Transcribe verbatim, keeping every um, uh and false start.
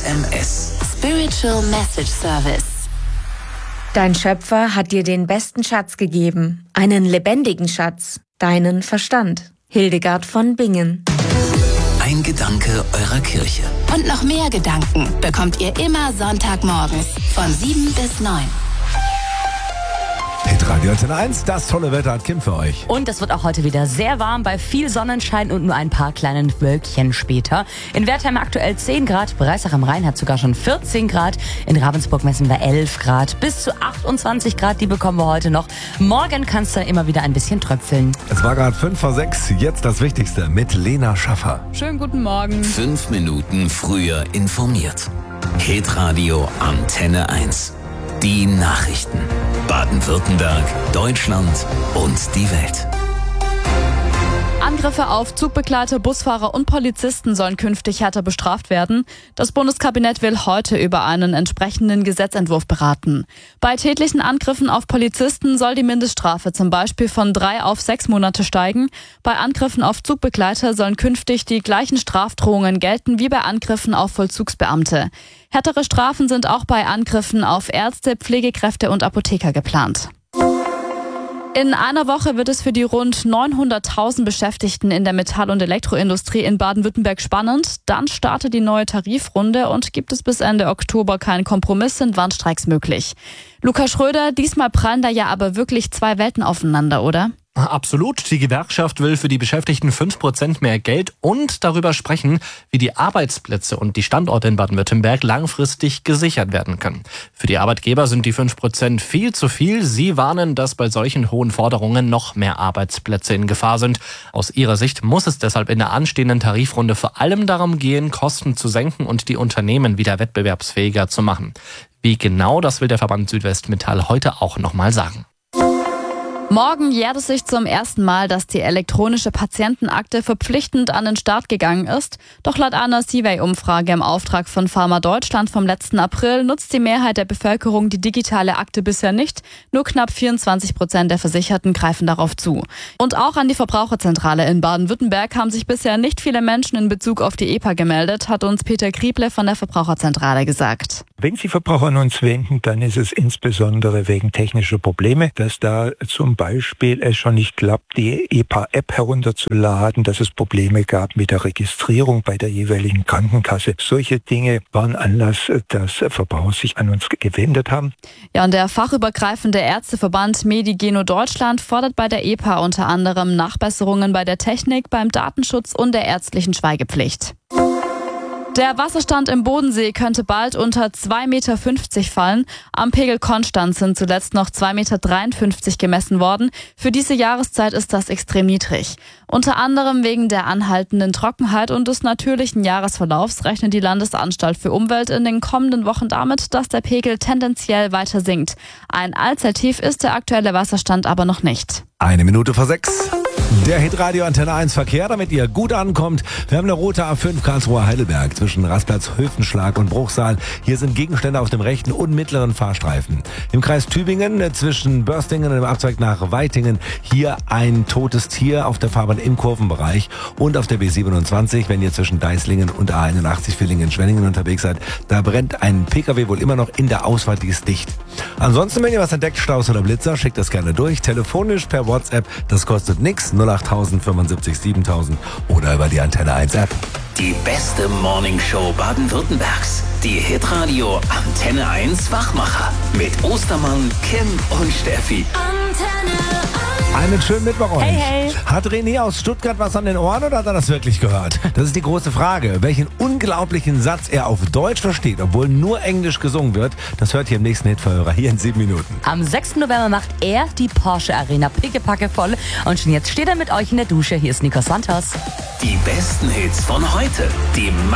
M S. Spiritual Message Service. Dein Schöpfer hat dir den besten Schatz gegeben, einen lebendigen Schatz, deinen Verstand. Hildegard von Bingen. Ein Gedanke eurer Kirche. Und noch mehr Gedanken bekommt ihr immer Sonntagmorgens von sieben bis neun. Hitradio Antenne eins, das tolle Wetter hat Kim für euch. Und es wird auch heute wieder sehr warm bei viel Sonnenschein und nur ein paar kleinen Wölkchen später. In Wertheim aktuell zehn Grad, Breisach am Rhein hat sogar schon vierzehn Grad, in Ravensburg messen wir elf Grad, bis zu achtundzwanzig Grad, die bekommen wir heute noch. Morgen kann es dann immer wieder ein bisschen tröpfeln. Es war gerade fünf vor sechs, jetzt das Wichtigste mit Lena Schaffer. Schönen guten Morgen. Fünf Minuten früher informiert. Hitradio Antenne eins. Die Nachrichten. Baden-Württemberg, Deutschland und die Welt. Angriffe auf Zugbegleiter, Busfahrer und Polizisten sollen künftig härter bestraft werden. Das Bundeskabinett will heute über einen entsprechenden Gesetzentwurf beraten. Bei tätlichen Angriffen auf Polizisten soll die Mindeststrafe zum Beispiel von drei auf sechs Monate steigen. Bei Angriffen auf Zugbegleiter sollen künftig die gleichen Strafdrohungen gelten wie bei Angriffen auf Vollzugsbeamte. Härtere Strafen sind auch bei Angriffen auf Ärzte, Pflegekräfte und Apotheker geplant. In einer Woche wird es für die rund neunhunderttausend Beschäftigten in der Metall- und Elektroindustrie in Baden-Württemberg spannend. Dann startet die neue Tarifrunde und gibt es bis Ende Oktober keinen Kompromiss, sind Warnstreiks möglich. Lukas Schröder, diesmal prallen da ja aber wirklich zwei Welten aufeinander, oder? Absolut. Die Gewerkschaft will für die Beschäftigten fünf Prozent mehr Geld und darüber sprechen, wie die Arbeitsplätze und die Standorte in Baden-Württemberg langfristig gesichert werden können. Für die Arbeitgeber sind die fünf Prozent viel zu viel. Sie warnen, dass bei solchen hohen Forderungen noch mehr Arbeitsplätze in Gefahr sind. Aus ihrer Sicht muss es deshalb in der anstehenden Tarifrunde vor allem darum gehen, Kosten zu senken und die Unternehmen wieder wettbewerbsfähiger zu machen. Wie genau, das will der Verband Südwestmetall heute auch nochmal sagen. Morgen jährt es sich zum ersten Mal, dass die elektronische Patientenakte verpflichtend an den Start gegangen ist. Doch laut einer Survey-Umfrage im Auftrag von Pharma Deutschland vom letzten April nutzt die Mehrheit der Bevölkerung die digitale Akte bisher nicht. Nur knapp vierundzwanzig Prozent der Versicherten greifen darauf zu. Und auch an die Verbraucherzentrale in Baden-Württemberg haben sich bisher nicht viele Menschen in Bezug auf die E P A gemeldet, hat uns Peter Grieble von der Verbraucherzentrale gesagt. Wenn Sie Verbraucher an uns wenden, dann ist es insbesondere wegen technischer Probleme, dass da zum Beispiel es schon nicht klappt, die E P A-App herunterzuladen, dass es Probleme gab mit der Registrierung bei der jeweiligen Krankenkasse. Solche Dinge waren Anlass, dass Verbraucher sich an uns gewendet haben. Ja, und der fachübergreifende Ärzteverband Medigeno Deutschland fordert bei der E P A unter anderem Nachbesserungen bei der Technik, beim Datenschutz und der ärztlichen Schweigepflicht. Der Wasserstand im Bodensee könnte bald unter zwei Komma fünfzig Meter fallen. Am Pegel Konstanz sind zuletzt noch zwei Komma dreiundfünfzig Meter gemessen worden. Für diese Jahreszeit ist das extrem niedrig. Unter anderem wegen der anhaltenden Trockenheit und des natürlichen Jahresverlaufs rechnet die Landesanstalt für Umwelt in den kommenden Wochen damit, dass der Pegel tendenziell weiter sinkt. Ein Allzeittief ist der aktuelle Wasserstand aber noch nicht. Eine Minute vor sechs. Der Hitradio Antenne eins Verkehr, damit ihr gut ankommt. Wir haben eine rote A fünf Karlsruhe-Heidelberg zwischen Rastplatz Höfenschlag und Bruchsal. Hier sind Gegenstände auf dem rechten und mittleren Fahrstreifen. Im Kreis Tübingen zwischen Börstingen und dem Abzweig nach Weitingen hier ein totes Tier auf der Fahrbahn im Kurvenbereich. Und auf der B siebenundzwanzig, wenn ihr zwischen Deislingen und A einundachtzig Villingen-Schwenningen unterwegs seid, da brennt ein Pkw wohl immer noch in der Ausfahrt, die ist dicht. Ansonsten, wenn ihr was entdeckt, Staus oder Blitzer, schickt das gerne durch. Telefonisch per WhatsApp, das kostet nichts. null acht tausend fünfundsiebzig siebentausend oder über die Antenne eins App. Die beste Morningshow Baden-Württembergs. Die Hitradio Antenne eins Wachmacher. Mit Ostermann, Kim und Steffi. Antenne eins. Einen schönen Mittwoch euch. Hey, hey. Hat René aus Stuttgart was an den Ohren oder hat er das wirklich gehört? Das ist die große Frage. Welchen unglaublichen Satz er auf Deutsch versteht, obwohl nur Englisch gesungen wird, das hört ihr im nächsten Hitverhörer hier in sieben Minuten. Am sechsten November macht er die Porsche Arena pickepacke voll. Und schon jetzt steht er mit euch in der Dusche. Hier ist Nico Santos. Die besten Hits von heute. Die